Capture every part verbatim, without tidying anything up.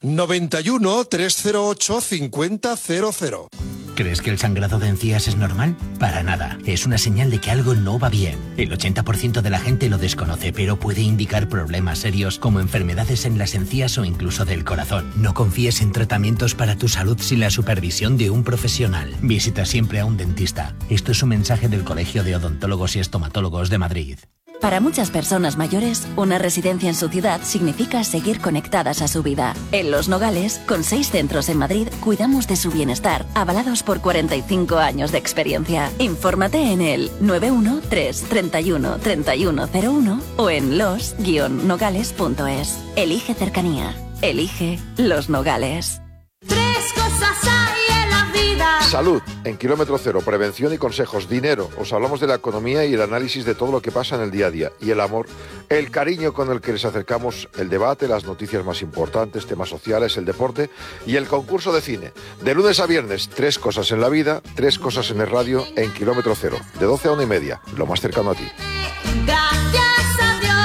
noventa y uno, trescientos ocho, cincuenta cero cero. ¿Crees que el sangrado de encías es normal? Para nada. Es una señal de que algo no va bien. El ochenta por ciento de la gente lo desconoce, pero puede indicar problemas serios como enfermedades en las encías o incluso del corazón. No confíes en tratamientos para tu salud sin la supervisión de un profesional. Visita siempre a un dentista. Esto es un mensaje del Colegio de Odontólogos y Estomatólogos de Madrid. Para muchas personas mayores, una residencia en su ciudad significa seguir conectadas a su vida. En Los Nogales, con seis centros en Madrid, cuidamos de su bienestar, avalados por cuarenta y cinco años de experiencia. Infórmate en el nueve uno tres, treinta y uno, treinta y uno cero uno o en los guion nogales punto es. Elige cercanía. Elige Los Nogales. Tres cosas hay en la vida. Salud, en Kilómetro Cero, prevención y consejos. Dinero, os hablamos de la economía y el análisis de todo lo que pasa en el día a día. Y el amor, el cariño con el que les acercamos el debate, las noticias más importantes, temas sociales, el deporte y el concurso de cine. De lunes a viernes, tres cosas en la vida, tres cosas en el radio, en Kilómetro Cero. De doce a una y media, lo más cercano a ti. Gracias a Dios.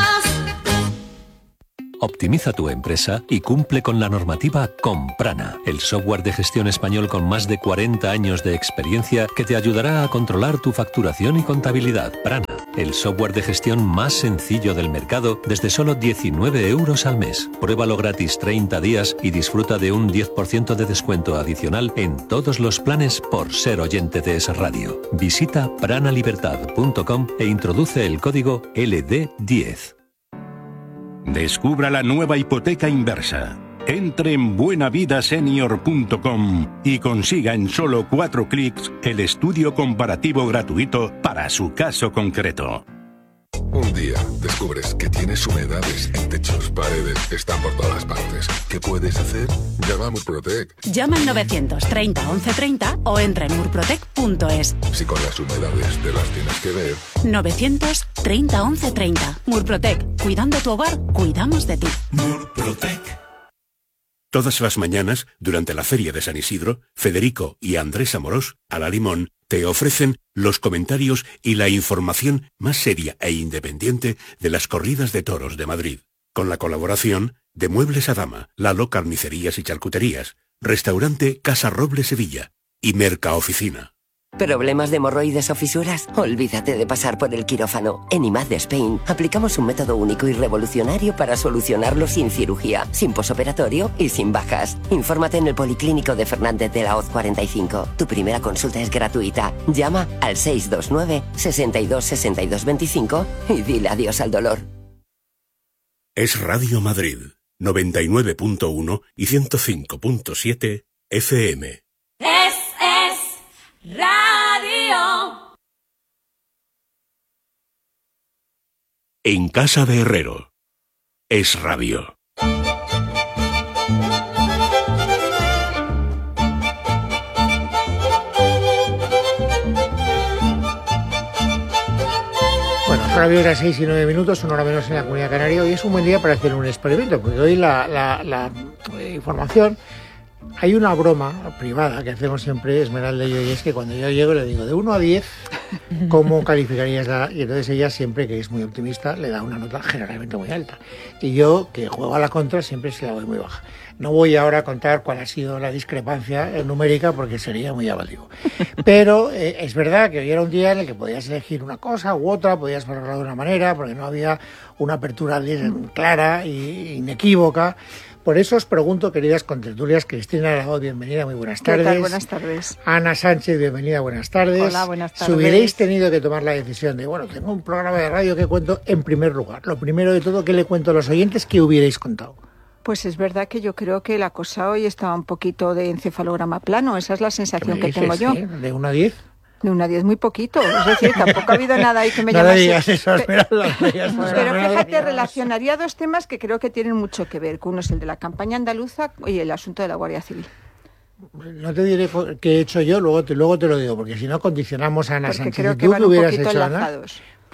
Optimiza tu empresa y cumple con la normativa con Prana, el software de gestión español con más de cuarenta años de experiencia que te ayudará a controlar tu facturación y contabilidad. Prana, el software de gestión más sencillo del mercado desde solo diecinueve euros al mes. Pruébalo gratis treinta días y disfruta de un diez por ciento de descuento adicional en todos los planes por ser oyente de Es Radio. Visita pranalibertad punto com e introduce el código L D diez. Descubra la nueva hipoteca inversa. Entre en buenavidasenior punto com y consiga en solo cuatro clics el estudio comparativo gratuito para su caso concreto. Un día descubres que tienes humedades en techos, paredes, están por todas partes. ¿Qué puedes hacer? Llama a Murprotec. Llama al novecientos treinta, once treinta o entra en murprotec punto es. Si con las humedades te las tienes que ver. novecientos treinta, once treinta. Murprotec. Cuidando tu hogar, cuidamos de ti. Murprotec. Todas las mañanas, durante la Feria de San Isidro, Federico y Andrés Amorós, a la Limón, te ofrecen los comentarios y la información más seria e independiente de las corridas de toros de Madrid. Con la colaboración de Muebles Adama, Lalo Carnicerías y Charcuterías, Restaurante Casa Roble Sevilla y Mercaoficina. ¿Problemas de hemorroides o fisuras? Olvídate de pasar por el quirófano. En I M A D de Spain aplicamos un método único y revolucionario para solucionarlo sin cirugía, sin posoperatorio y sin bajas. Infórmate en el Policlínico de Fernández de la Hoz cuarenta y cinco. Tu primera consulta es gratuita. Llama al seis dos nueve, sesenta y dos, sesenta y dos veinticinco y dile adiós al dolor. Es Radio Madrid, noventa y nueve punto uno y ciento cinco punto siete F M. Es, es radio. En casa de Herrero. Es radio. Bueno, radio era seis y nueve minutos, una hora menos en la Comunidad Canaria. Hoy es un buen día para hacer un experimento, porque hoy la, la, la información... Hay una broma privada que hacemos siempre, Esmeralda y yo, y es que cuando yo llego le digo, de uno a diez, ¿cómo calificarías la...? Y entonces ella siempre, que es muy optimista, le da una nota generalmente muy alta. Y yo, que juego a la contra, siempre se la doy muy baja. No voy ahora a contar cuál ha sido la discrepancia numérica porque sería muy avaltivo. Pero eh, es verdad que hoy era un día en el que podías elegir una cosa u otra, podías valorarlo de una manera, porque no había una apertura clara e inequívoca. Por eso os pregunto, queridas contertulias, Cristina Aragó, bienvenida, muy buenas tardes. ¿Qué tal? Buenas tardes. Ana Sánchez, bienvenida, buenas tardes. Hola, buenas tardes. Si hubierais tenido que tomar la decisión de, bueno, tengo un programa de radio que cuento en primer lugar. Lo primero de todo, ¿qué le cuento a los oyentes? ¿Qué hubierais contado? Pues es verdad que yo creo que la cosa hoy estaba un poquito de encefalograma plano. Esa es la sensación que tengo yo. ¿Eh? ¿De uno a diez? De una diez muy poquito, es decir, tampoco ha habido nada ahí que me no llamase. Le digas eso, Esmeralda, no digas eso, Pero fíjate, relacionaría dos temas que creo que tienen mucho que ver, que uno es el de la campaña andaluza y el asunto de la Guardia Civil. No te diré qué he hecho yo, luego te, luego te lo digo, porque si no condicionamos a Ana porque Sánchez. creo ¿Y que tú van qué un hubieras poquito hecho, enlazados. Ana?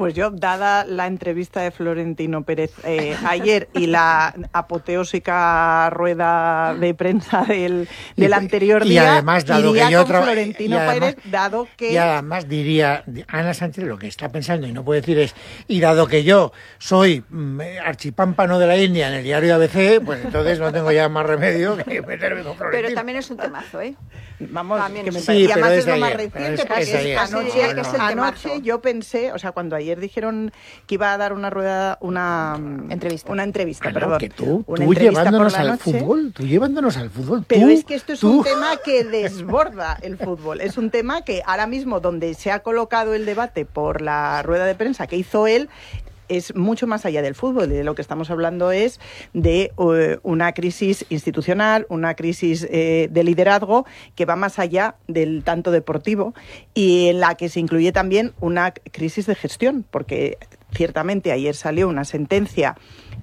Pues yo, dada la entrevista de Florentino Pérez eh, ayer y la apoteósica rueda de prensa del, del anterior y día, además, dado iría que yo con tra... Florentino y además, Pérez, dado que... Y además diría, Ana Sánchez lo que está pensando y no puede decir es, y dado que yo soy mm, archipámpano de la India en el diario A B C, pues entonces no tengo ya más remedio que meterme con Florentino. Pero también es un temazo, ¿eh? Vamos, también que me sí, y además es, es lo ayer, más reciente, es, porque es, es anoche, no, no, no. anoche yo pensé, o sea, cuando ayer dijeron que iba a dar una rueda, una entrevista, una entrevista, bueno, perdón, que tú, una tú entrevista llevándonos por la al noche, fútbol, tú llevándonos al fútbol. Pero tú, es que esto es tú. un tema que desborda el fútbol. Es un tema que ahora mismo, donde se ha colocado el debate por la rueda de prensa que hizo él, es mucho más allá del fútbol. De lo que estamos hablando es de uh, una crisis institucional, una crisis eh, de liderazgo que va más allá del tanto deportivo y en la que se incluye también una crisis de gestión, porque ciertamente ayer salió una sentencia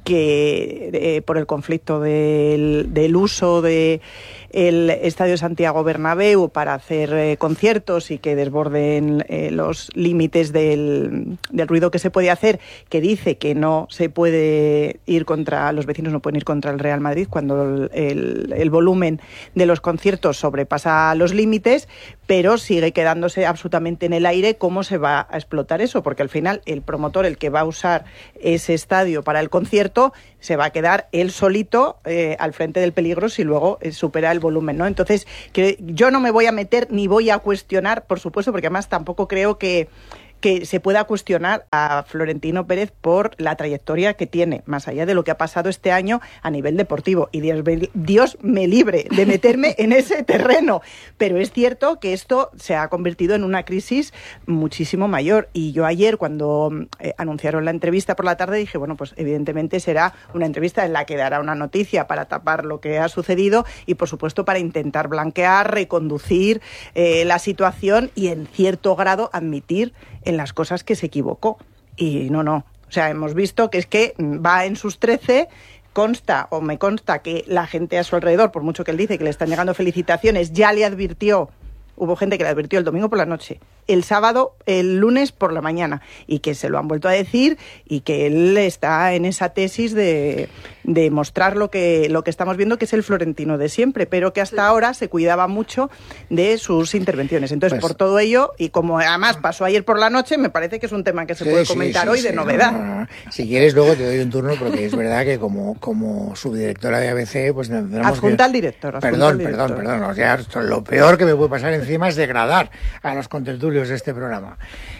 que eh, por el conflicto del, del uso de el Estadio Santiago Bernabéu para hacer eh, conciertos y que desborden eh, los límites del, del ruido que se puede hacer, que dice que no se puede ir contra, los vecinos no pueden ir contra el Real Madrid cuando el, el, el volumen de los conciertos sobrepasa los límites, pero sigue quedándose absolutamente en el aire cómo se va a explotar eso, porque al final el promotor, el que va a usar ese estadio para el concierto, se va a quedar él solito eh, al frente del peligro si luego eh, supera el volumen, ¿no? Entonces, que yo no me voy a meter ni voy a cuestionar, por supuesto, porque además tampoco creo que que se pueda cuestionar a Florentino Pérez por la trayectoria que tiene, más allá de lo que ha pasado este año a nivel deportivo. Y Dios, Dios me libre de meterme en ese terreno. Pero es cierto que esto se ha convertido en una crisis muchísimo mayor. Y yo ayer, cuando eh, anunciaron la entrevista por la tarde, dije, bueno, pues evidentemente será una entrevista en la que dará una noticia para tapar lo que ha sucedido y, por supuesto, para intentar blanquear, reconducir eh, la situación y, en cierto grado, admitir en las cosas que se equivocó. Y no, no. O sea, hemos visto que es que va en sus trece, consta o me consta que la gente a su alrededor, por mucho que él dice que le están llegando felicitaciones, ya le advirtió, hubo gente que le advirtió el domingo por la noche, el sábado, el lunes por la mañana, y que se lo han vuelto a decir y que él está en esa tesis de, de mostrar lo que, lo que estamos viendo, que es el Florentino de siempre, pero que hasta ahora se cuidaba mucho de sus intervenciones. Entonces, pues, por todo ello, y como además pasó ayer por la noche, me parece que es un tema que se sí, puede sí, comentar sí, hoy sí, de no, novedad. No, no, no. Si quieres, luego te doy un turno, porque es verdad que como, como subdirectora de A B C, pues tendremos adjunta que... al director. Adjunta perdón, al director. perdón, perdón. O sea, lo peor que me puede pasar encima es degradar a los contertulios de este programa.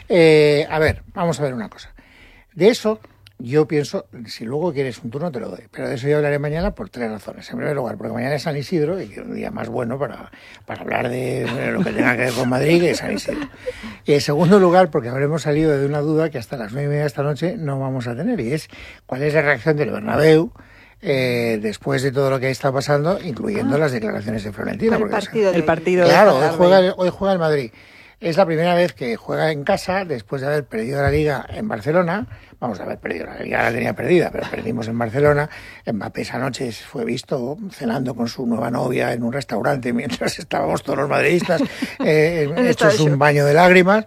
Eh, a ver, vamos a ver una cosa. De eso, yo pienso, si luego quieres un turno te lo doy, pero de eso yo hablaré mañana por tres razones. En primer lugar, porque mañana es San Isidro y que es un día más bueno para, para hablar de, de lo que tenga que ver con Madrid, que es San Isidro. Y en segundo lugar, porque habremos salido de una duda que hasta las nueve y media de esta noche no vamos a tener, y es cuál es la reacción del Bernabéu Eh, después de todo lo que está pasando, incluyendo ah. las declaraciones de Florentino. El partido, el partido. Claro, hoy juega, el, hoy juega el Madrid. Es la primera vez que juega en casa después de haber perdido la Liga en Barcelona. Vamos a haber perdido la Liga, la tenía perdida, pero perdimos en Barcelona. Mbappé esa noche fue visto cenando con su nueva novia en un restaurante mientras estábamos todos los madridistas eh, hechos un baño de lágrimas.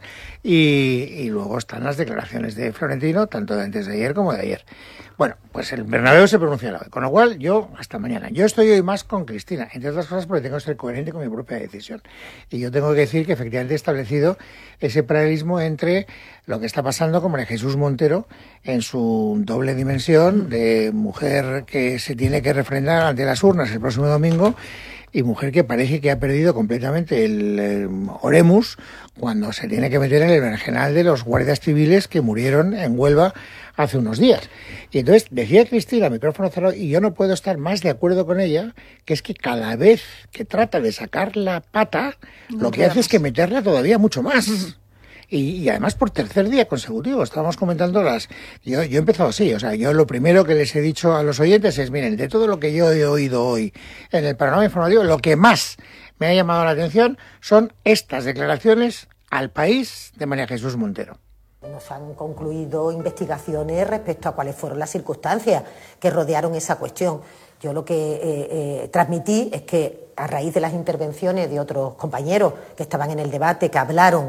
Y, y luego están las declaraciones de Florentino, tanto de antes de ayer como de ayer. Bueno, pues el Bernabéu se pronunciará hoy, con lo cual yo, hasta mañana. Yo estoy hoy más con Cristina, entre otras cosas porque tengo que ser coherente con mi propia decisión. Y yo tengo que decir que efectivamente he establecido ese paralelismo entre lo que está pasando con María Jesús Montero en su doble dimensión de mujer que se tiene que refrendar ante las urnas el próximo domingo y mujer que parece que ha perdido completamente el, el oremus cuando se tiene que meter en el berenjenal de los guardias civiles que murieron en Huelva hace unos días. Y entonces decía Cristina, micrófono cerrado, y yo no puedo estar más de acuerdo con ella, que es que cada vez que trata de sacar la pata, no lo que hace es que meterla todavía mucho más. Uh-huh. Y, y además por tercer día consecutivo, estábamos comentando las... Yo, yo he empezado así, o sea, yo lo primero que les he dicho a los oyentes es, miren, de todo lo que yo he oído hoy en el panorama informativo, lo que más me ha llamado la atención son estas declaraciones al país de María Jesús Montero. Nos han concluido investigaciones respecto a cuáles fueron las circunstancias que rodearon esa cuestión. Yo lo que eh, eh, transmití es que a raíz de las intervenciones de otros compañeros que estaban en el debate, que hablaron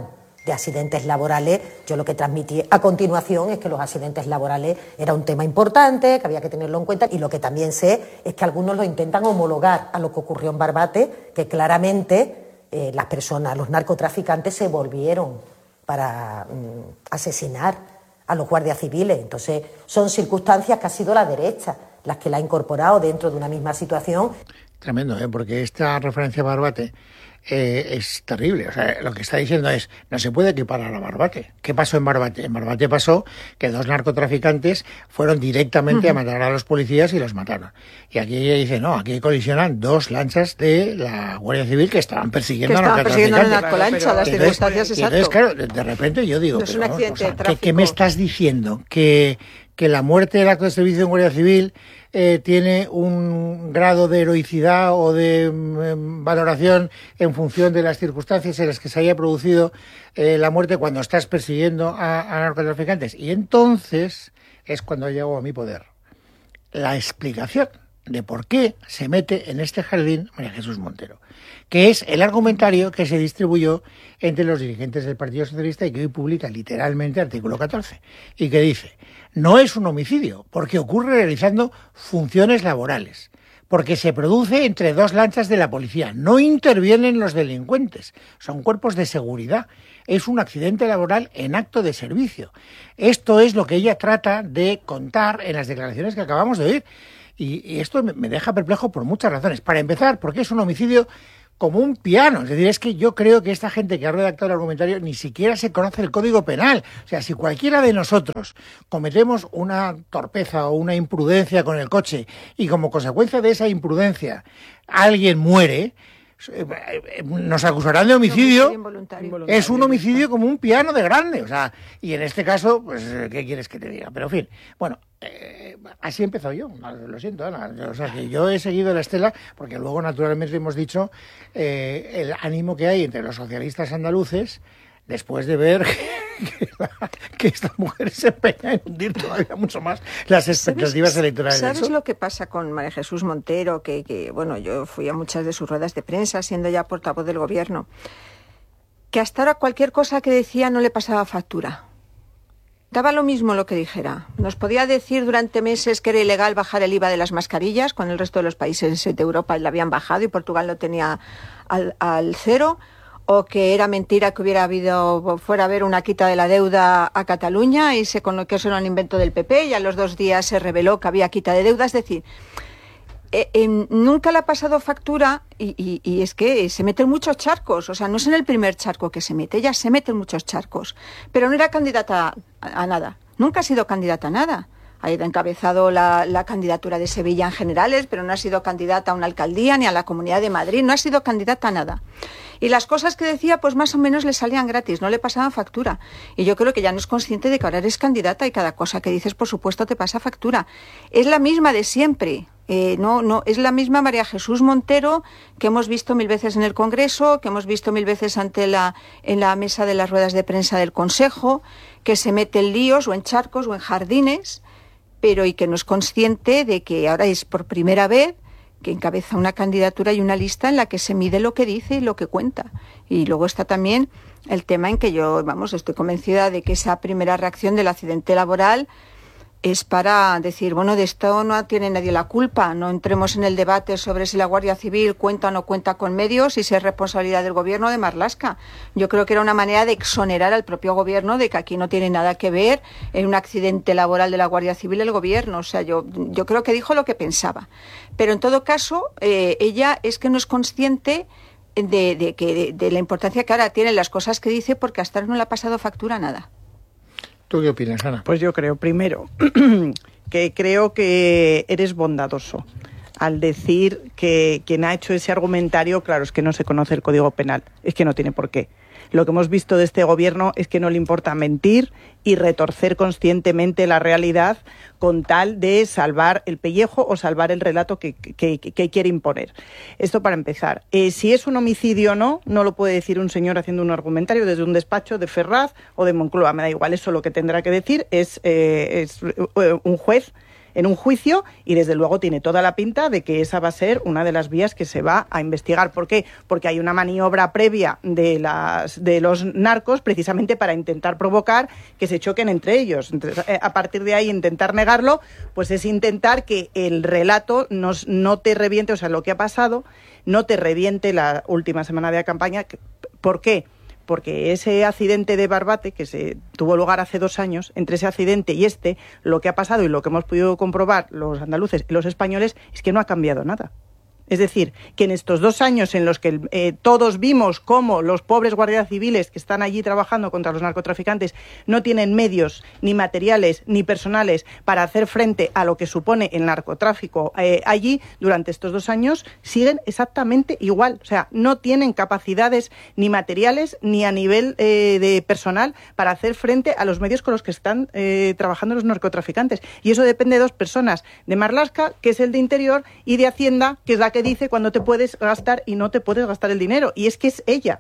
de accidentes laborales, yo lo que transmití a continuación es que los accidentes laborales era un tema importante, que había que tenerlo en cuenta, y lo que también sé es que algunos lo intentan homologar a lo que ocurrió en Barbate, que claramente eh, las personas, los narcotraficantes se volvieron para mm, asesinar a los guardias civiles. Entonces son circunstancias que ha sido la derecha las que la ha incorporado dentro de una misma situación. Tremendo, ¿eh? Porque esta referencia a Barbate eh, es terrible. O sea, lo que está diciendo es, no se puede equiparar a Barbate. ¿Qué pasó en Barbate? En Barbate pasó que dos narcotraficantes fueron directamente uh-huh. a matar a los policías y los mataron. Y aquí ella dice, no, aquí colisionan dos lanchas de la Guardia Civil que estaban persiguiendo que a narcotraficantes. Persiguiendo a narcolancha, las circunstancias, exacto. Entonces, claro, de, de repente yo digo, no es un pero, accidente o sea, de tráfico. ¿qué, ¿qué me estás diciendo? Que, que la muerte del acto de servicio en Guardia Civil Eh, tiene un grado de heroicidad o de eh, valoración en función de las circunstancias en las que se haya producido eh, la muerte cuando estás persiguiendo a, a narcotraficantes. Y entonces es cuando llego a mi poder la explicación de por qué se mete en este jardín María Jesús Montero, que es el argumentario que se distribuyó entre los dirigentes del Partido Socialista y que hoy publica literalmente artículo catorce, y que dice: no es un homicidio, porque ocurre realizando funciones laborales, porque se produce entre dos lanchas de la policía, no intervienen los delincuentes, son cuerpos de seguridad, es un accidente laboral en acto de servicio. Esto es lo que ella trata de contar en las declaraciones que acabamos de oír, y, y esto me deja perplejo por muchas razones. Para empezar, porque es un homicidio como un piano. Es decir, es que yo creo que esta gente que ha redactado el argumentario ni siquiera se conoce el Código Penal. O sea, si cualquiera de nosotros cometemos una torpeza o una imprudencia con el coche y como consecuencia de esa imprudencia alguien muere, nos acusarán de homicidio. Involuntario. Es un homicidio como un piano de grande. O sea, y en este caso, pues, ¿qué quieres que te diga? Pero en fin, bueno, eh, así he empezado yo. Lo siento, Ana. O sea, que yo he seguido la estela, porque luego, naturalmente, hemos dicho eh, el ánimo que hay entre los socialistas andaluces después de ver que, que esta mujer se empeña en hundir todavía mucho más las expectativas ¿Sabes, electorales. ¿Sabes lo que pasa con María Jesús Montero? Que, que, bueno, yo fui a muchas de sus ruedas de prensa, siendo ya portavoz del gobierno, que hasta ahora cualquier cosa que decía no le pasaba factura. Daba lo mismo lo que dijera. Nos podía decir durante meses que era ilegal bajar el I V A de las mascarillas, cuando el resto de los países de Europa la habían bajado y Portugal lo tenía al, al cero, o que era mentira que hubiera habido, fuera a haber una quita de la deuda a Cataluña y se con lo que eso era un invento del P P, y a los dos días se reveló que había quita de deuda. Es decir, eh, eh, nunca le ha pasado factura y, y, y es que se mete en muchos charcos. O sea, no es en el primer charco que se mete, ella se mete en muchos charcos, pero no era candidata a, a nada, nunca ha sido candidata a nada. Ha encabezado la, la candidatura de Sevilla en generales, pero no ha sido candidata a una alcaldía ni a la Comunidad de Madrid, no ha sido candidata a nada. Y las cosas que decía, pues más o menos le salían gratis, no le pasaban factura. Y yo creo que ya no es consciente de que ahora eres candidata y cada cosa que dices, por supuesto, te pasa factura. Es la misma de siempre. Eh, no, no, es la misma María Jesús Montero que hemos visto mil veces en el Congreso, que hemos visto mil veces ante la, en la mesa de las ruedas de prensa del Consejo, que se mete en líos o en charcos o en jardines, pero y que no es consciente de que ahora es por primera vez que encabeza una candidatura y una lista en la que se mide lo que dice y lo que cuenta. Y luego está también el tema en que yo, vamos, estoy convencida de que esa primera reacción del accidente laboral es para decir, bueno, de esto no tiene nadie la culpa, no entremos en el debate sobre si la Guardia Civil cuenta o no cuenta con medios y si es responsabilidad del gobierno de Marlaska. Yo creo que era una manera de exonerar al propio gobierno de que aquí no tiene nada que ver en un accidente laboral de la Guardia Civil el gobierno. O sea, yo, yo creo que dijo lo que pensaba. Pero en todo caso, eh, ella es que no es consciente de, de, que, de, de la importancia que ahora tienen las cosas que dice, porque hasta ahora no le ha pasado factura nada. ¿Tú qué opinas, Ana? Pues yo creo, primero, que creo que eres bondadoso al decir que quien ha hecho ese argumentario, claro, es que no se conoce el Código Penal, es que no tiene por qué. Lo que hemos visto de este gobierno es que no le importa mentir y retorcer conscientemente la realidad con tal de salvar el pellejo o salvar el relato que, que, que quiere imponer. Esto para empezar. Eh, si es un homicidio o no, no lo puede decir un señor haciendo un argumentario desde un despacho de Ferraz o de Moncloa. Me da igual, eso lo que tendrá que decir es, eh, es eh, un juez en un juicio y desde luego tiene toda la pinta de que esa va a ser una de las vías que se va a investigar. ¿Por qué? Porque hay una maniobra previa de, las, de los narcos precisamente para intentar provocar que se choquen entre ellos. Entonces, a partir de ahí intentar negarlo, pues es intentar que el relato nos, no te reviente, o sea, lo que ha pasado no te reviente la última semana de la campaña. ¿Por qué? Porque ese accidente de Barbate, que se tuvo lugar hace dos años, entre ese accidente y este, lo que ha pasado y lo que hemos podido comprobar los andaluces y los españoles es que no ha cambiado nada. Es decir, que en estos dos años en los que eh, todos vimos cómo los pobres guardias civiles que están allí trabajando contra los narcotraficantes no tienen medios, ni materiales, ni personales para hacer frente a lo que supone el narcotráfico eh, allí, durante estos dos años siguen exactamente igual. O sea, no tienen capacidades ni materiales ni a nivel eh, de personal para hacer frente a los medios con los que están eh, trabajando los narcotraficantes. Y eso depende de dos personas, de Marlaska, que es el de Interior, y de Hacienda, que es la que dice cuándo te puedes gastar y no te puedes gastar el dinero. Y es que es ella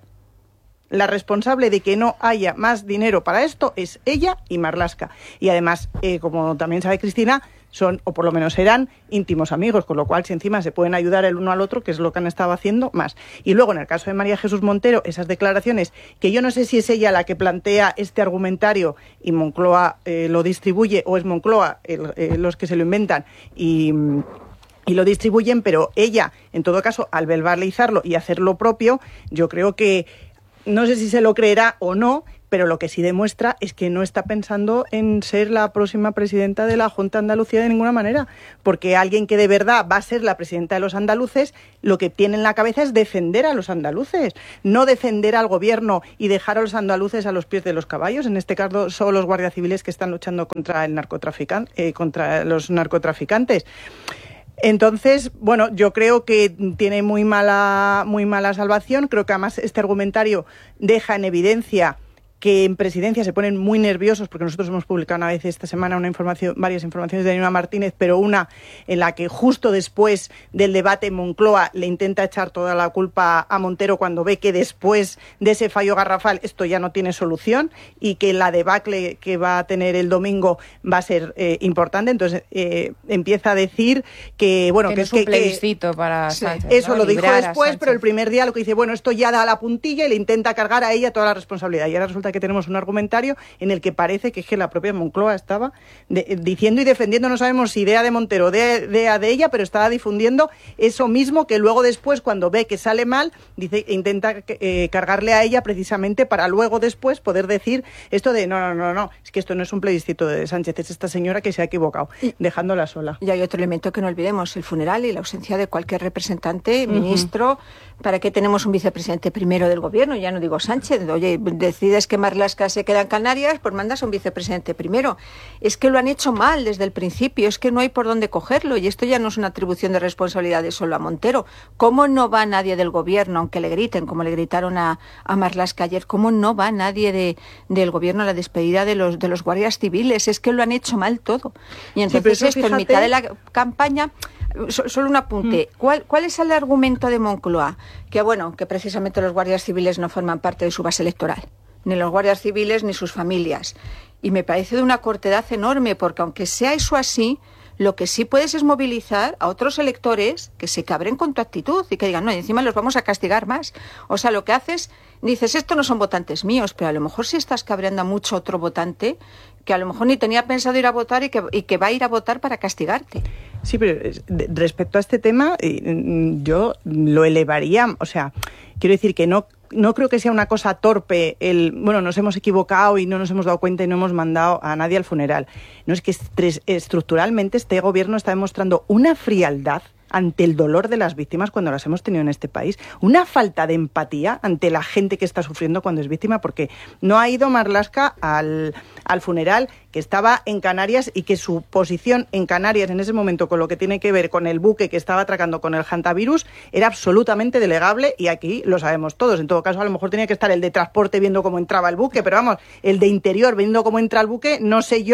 la responsable de que no haya más dinero para esto, es ella y Marlaska. Y además, eh, como también sabe Cristina, son, o por lo menos eran, íntimos amigos, con lo cual si encima se pueden ayudar el uno al otro, que es lo que han estado haciendo, más. Y luego, en el caso de María Jesús Montero, esas declaraciones, que yo no sé si es ella la que plantea este argumentario y Moncloa eh, lo distribuye, o es Moncloa el, eh, los que se lo inventan y... y lo distribuyen, pero ella, en todo caso, al verbalizarlo y hacer lo propio, yo creo que, no sé si se lo creerá o no, pero lo que sí demuestra es que no está pensando en ser la próxima presidenta de la Junta de Andalucía de ninguna manera, porque alguien que de verdad va a ser la presidenta de los andaluces, lo que tiene en la cabeza es defender a los andaluces, no defender al gobierno y dejar a los andaluces a los pies de los caballos. En este caso son los guardias civiles que están luchando contra el narcotraficante, eh, contra los narcotraficantes. Entonces, bueno, yo creo que tiene muy mala, muy mala salvación. Creo que además este argumentario deja en evidencia que en Presidencia se ponen muy nerviosos, porque nosotros hemos publicado una vez esta semana una información, varias informaciones de Daniela Martínez, pero una en la que justo después del debate Moncloa le intenta echar toda la culpa a Montero cuando ve que después de ese fallo garrafal esto ya no tiene solución y que la debacle que va a tener el domingo va a ser eh, importante. Entonces eh, empieza a decir que, bueno, que, que no es un que, plebiscito para sí, Sánchez, eso ¿no? lo dijo Librar después, pero el primer día lo que dice, bueno, esto ya da la puntilla y le intenta cargar a ella toda la responsabilidad. Y ahora resulta que tenemos un argumentario en el que parece que es que la propia Moncloa estaba de, diciendo y defendiendo, no sabemos si idea de Montero o de, de, de ella, pero estaba difundiendo eso mismo que luego después, cuando ve que sale mal, dice, intenta eh, cargarle a ella precisamente para luego después poder decir esto de no, no, no, no, es que esto no es un plebiscito de Sánchez, es esta señora que se ha equivocado, y, dejándola sola. Y hay otro elemento que no olvidemos, el funeral y la ausencia de cualquier representante, ministro. Uh-huh. ¿Para qué tenemos un vicepresidente primero del gobierno? Ya no digo Sánchez, oye, decides que Marlaska se queda en Canarias, pues mandas a un vicepresidente primero. Es que lo han hecho mal desde el principio, es que no hay por dónde cogerlo, y esto ya no es una atribución de responsabilidad de solo a Montero. ¿Cómo no va nadie del gobierno, aunque le griten, como le gritaron a, a Marlaska ayer, cómo no va nadie de, del gobierno a la despedida de los, de los guardias civiles? Es que lo han hecho mal todo. Y entonces sí, esto, fíjate, en mitad de la campaña... Solo un apunte. ¿Cuál, ¿Cuál es el argumento de Moncloa? Que bueno, que precisamente los guardias civiles no forman parte de su base electoral, ni los guardias civiles ni sus familias. Y me parece de una cortedad enorme, porque aunque sea eso así, lo que sí puedes es movilizar a otros electores que se cabren con tu actitud y que digan, no, y encima los vamos a castigar más. O sea, lo que haces, dices, estos no son votantes míos, pero a lo mejor sí estás cabreando a mucho otro votante que a lo mejor ni tenía pensado ir a votar y que, y que va a ir a votar para castigarte. Sí, pero respecto a este tema, yo lo elevaría, o sea, quiero decir que no, no creo que sea una cosa torpe el, bueno, nos hemos equivocado y no nos hemos dado cuenta y no hemos mandado a nadie al funeral. No, es que estructuralmente este gobierno está demostrando una frialdad ante el dolor de las víctimas cuando las hemos tenido en este país, una falta de empatía ante la gente que está sufriendo cuando es víctima, porque no ha ido Marlaska al, al funeral, que estaba en Canarias y que su posición en Canarias en ese momento con lo que tiene que ver con el buque que estaba atracando con el hantavirus era absolutamente delegable, y aquí lo sabemos todos. En todo caso, a lo mejor tenía que estar el de transporte viendo cómo entraba el buque, pero vamos, el de interior viendo cómo entra el buque, no sé yo,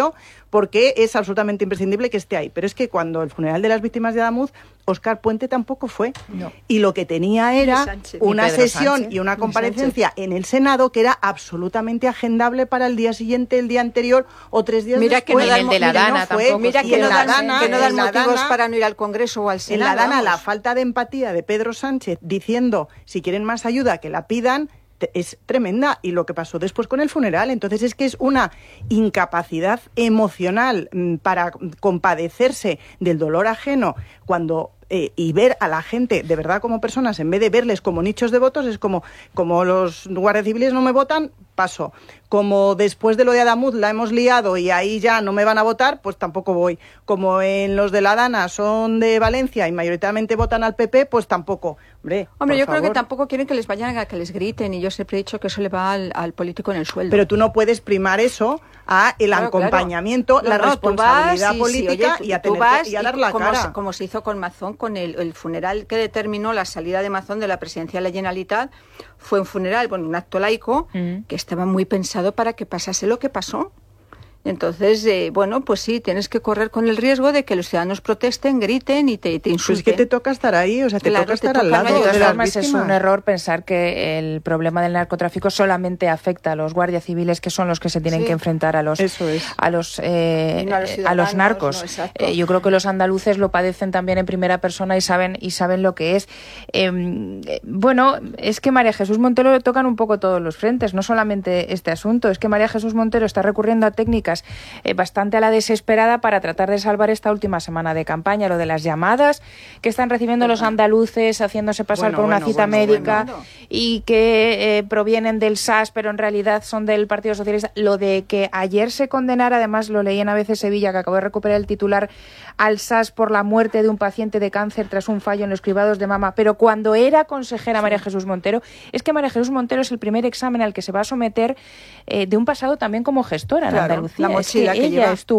porque es absolutamente imprescindible que esté ahí. Pero es que cuando el funeral de las víctimas de Adamuz, Óscar Puente tampoco fue. No. Y lo que tenía era Sánchez, una sesión Sánchez, y una comparecencia en el Senado que era absolutamente agendable para el día siguiente, el día anterior o tres días Mira después. Que no dan, el de la mira, Dana no fue, tampoco. Mira Y que en no la dan, Dana- que no dan en la motivos Dana- para no ir al Congreso o al En Senado. la Dana, vamos. la falta de empatía de Pedro Sánchez diciendo si quieren más ayuda que la pidan te- es tremenda. Y lo que pasó después con el funeral, entonces es que es una incapacidad emocional mm, para compadecerse del dolor ajeno cuando eh, y ver a la gente de verdad como personas en vez de verles como nichos de votos. Es como, como los guardias civiles no me votan, paso. Como después de lo de Adamuz la hemos liado y ahí ya no me van a votar, pues tampoco voy. Como en los de la Dana son de Valencia y mayoritariamente votan al P P, pues tampoco. Hombre, Hombre, por yo creo favor. que tampoco quieren que les vayan a que les griten, y yo siempre he dicho que eso le va al, al político en el sueldo. Pero tú no puedes primar eso a el Claro, acompañamiento, claro. la No, no, tú responsabilidad vas y, política sí, oye, tú- y a tú tener vas que, y a y dar la como cara. Se, como se hizo con Mazón, con el, el funeral que determinó la salida de Mazón de la presidencia de la Generalitat, fue un funeral, bueno, un acto laico, Mm. que estaba muy pensado para que pasase lo que pasó. Entonces, eh, bueno, pues sí, tienes que correr con el riesgo de que los ciudadanos protesten, griten y te, te insulten. Pues es que te toca estar ahí, o sea, te Claro, toca te estar al toca lado ayudar. De de todas las formas, es víctimas. un error pensar que el problema del narcotráfico solamente afecta a los guardias civiles, que son los que se tienen Sí. que enfrentar a los Eso es. a los eh, Y no a los a los ciudadanos, narcos. no, exacto. Eh, yo creo que los andaluces lo padecen también en primera persona y saben y saben lo que es. Eh, eh, bueno, es que María Jesús Montero le tocan un poco todos los frentes, no solamente este asunto. Es que María Jesús Montero está recurriendo a técnicas eh, bastante a la desesperada para tratar de salvar esta última semana de campaña, lo de las llamadas que están recibiendo los andaluces haciéndose pasar Bueno, por una bueno, cita bueno, médica bueno. y que eh, provienen del S A S, pero en realidad son del Partido Socialista. Lo de que ayer se condenara, además lo leí en A B C Sevilla, que acabo de recuperar el titular, al S A S por la muerte de un paciente de cáncer tras un fallo en los cribados de mama, pero cuando era consejera María Jesús Montero. Es que María Jesús Montero es el primer examen al que se va a someter eh, de un pasado también como gestora en Claro, Andalucía. la Es mochila que ella lleva. estuvo